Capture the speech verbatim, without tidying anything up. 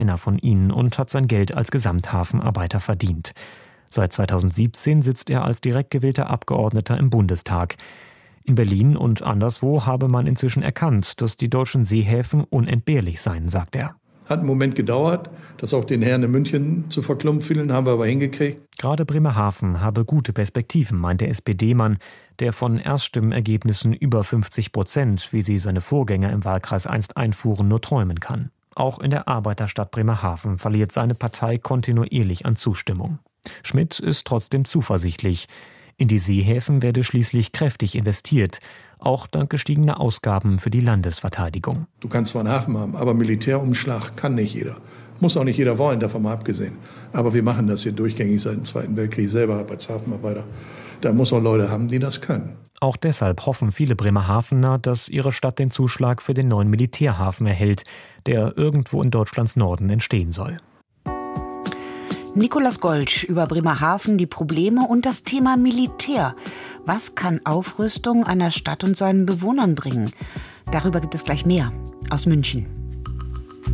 Einer von ihnen und hat sein Geld als Gesamthafenarbeiter verdient. Seit zweitausendsiebzehn sitzt er als direkt gewählter Abgeordneter im Bundestag. In Berlin und anderswo habe man inzwischen erkannt, dass die deutschen Seehäfen unentbehrlich seien, sagt er. Hat einen Moment gedauert, das auch den Herren in München zu verklumpfeln, haben wir aber hingekriegt. Gerade Bremerhaven habe gute Perspektiven, meint der S P D-Mann, der von Erststimmenergebnissen über fünfzig Prozent, wie sie seine Vorgänger im Wahlkreis einst einfuhren, nur träumen kann. Auch in der Arbeiterstadt Bremerhaven verliert seine Partei kontinuierlich an Zustimmung. Schmidt ist trotzdem zuversichtlich. In die Seehäfen werde schließlich kräftig investiert, auch dank gestiegener Ausgaben für die Landesverteidigung. Du kannst zwar einen Hafen haben, aber Militärumschlag kann nicht jeder. Muss auch nicht jeder wollen, davon mal abgesehen. Aber wir machen das hier durchgängig seit dem Zweiten Weltkrieg selber als Hafenarbeiter. Da muss auch Leute haben, die das können. Auch deshalb hoffen viele Bremerhavener, dass ihre Stadt den Zuschlag für den neuen Militärhafen erhält, der irgendwo in Deutschlands Norden entstehen soll. Nikolaus Goltsch über Bremerhaven, die Probleme und das Thema Militär. Was kann Aufrüstung einer Stadt und seinen Bewohnern bringen? Darüber gibt es gleich mehr aus München.